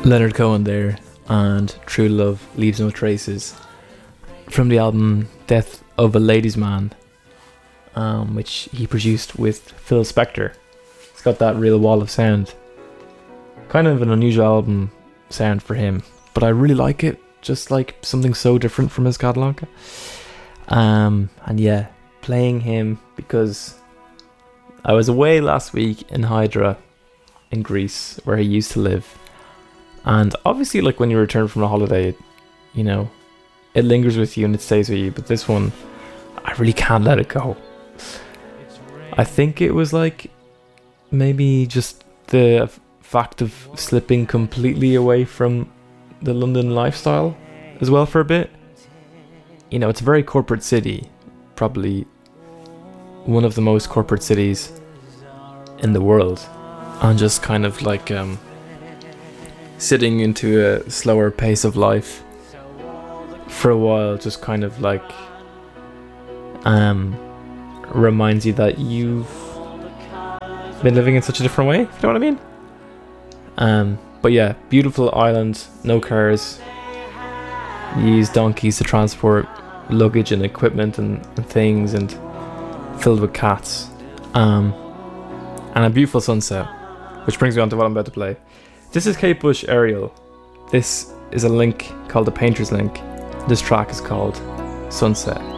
Leonard Cohen there, and True Love Leaves No Traces from the album Death of a Ladies Man, which he produced with Phil Spector. It's got that real wall of sound. Kind of an unusual album sound for him, but I really like it. Just like something so different from his catalogue. And yeah, playing him because I was away last week in Hydra in Greece, where he used to live. And obviously, like, when you return from a holiday, you know, it lingers with you and it stays with you. But this one, I really can't let it go. I think it was like maybe just the fact of slipping completely away from the London lifestyle as well for a bit. You know, it's a very corporate city, probably one of the most corporate cities in the world, and just kind of like sitting into a slower pace of life for a while just kind of like reminds you that you've been living in such a different way, if you know what I mean. But yeah, beautiful island, no cars. You use donkeys to transport luggage and equipment and things, and filled with cats. And a beautiful sunset, which brings me on to what I'm about to play. This is Kate Bush Aerial. This is a link called the Painter's Link. This track is called Sunset.